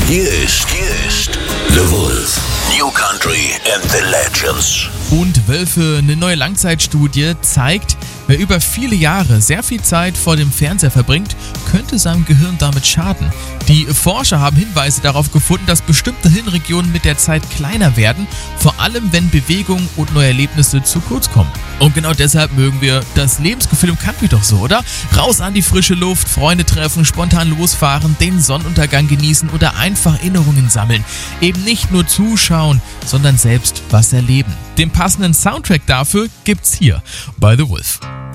Hier ist The Wolf. New Country and the Legends. Und Wölfe, eine neue Langzeitstudie zeigt, wer über viele Jahre sehr viel Zeit vor dem Fernseher verbringt, könnte seinem Gehirn damit schaden. Die Forscher haben Hinweise darauf gefunden, dass bestimmte Hirnregionen mit der Zeit kleiner werden, vor allem wenn Bewegung und neue Erlebnisse zu kurz kommen. Und genau deshalb mögen wir das Lebensgefühl im Country doch so, oder? Raus an die frische Luft, Freunde treffen, spontan losfahren, den Sonnenuntergang genießen oder einfach Erinnerungen sammeln. Eben nicht nur zuschauen, sondern selbst was erleben. Den passenden Soundtrack dafür gibt's hier bei The Wolf.